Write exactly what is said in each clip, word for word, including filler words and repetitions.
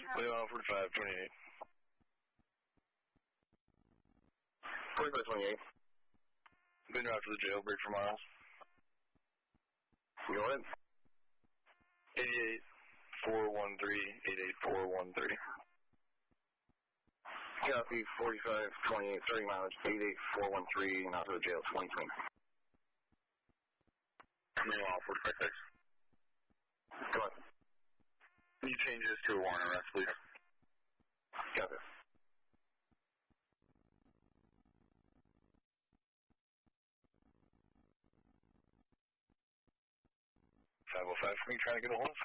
Leon, forty-five twenty-eight. forty-five twenty-eight. Been out to the jailbreak for miles. You know what? eighty-eight four one three, eighty-eight four one three. Copy, forty-five twenty-eight, thirty mileage, eighty-eight four one three, and out to the jail, twenty twenty. Leon, forty-five six. Go ahead. Can you change this to a warrant arrest, please? Got it. five oh five for me, trying to get a hold of?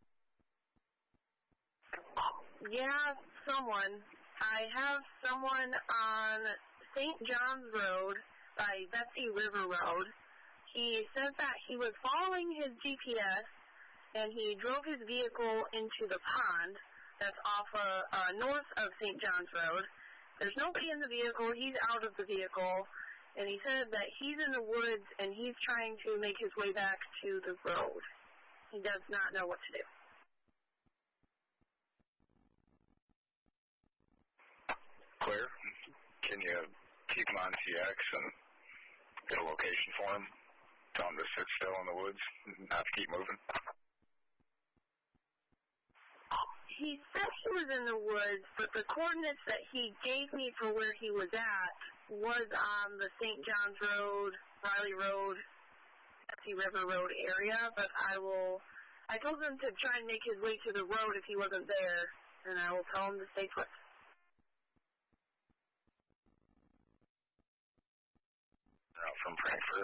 Yeah, someone. I have someone on Saint John's Road by Betsy River Road. He said that he was following his G P S and he drove his vehicle into the pond that's off of, uh, north of Saint John's Road. There's nobody in the vehicle. He's out of the vehicle. And he said that he's in the woods and he's trying to make his way back to the road. He does not know what to do. Clear. Can you keep him on T X and get a location for him? Tell him to sit still in the woods, not to keep moving. He said he was in the woods, but the coordinates that he gave me for where he was at was on the Saint John's Road, Riley Road, Betsy River Road area, but I will, I told him to try and make his way to the road if he wasn't there, and I will tell him to stay put. Out from Frankfurt.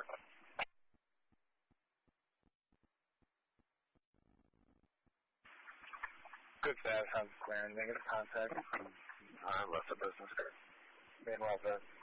Good status, I'm clearing negative contact. I left the business. Being well,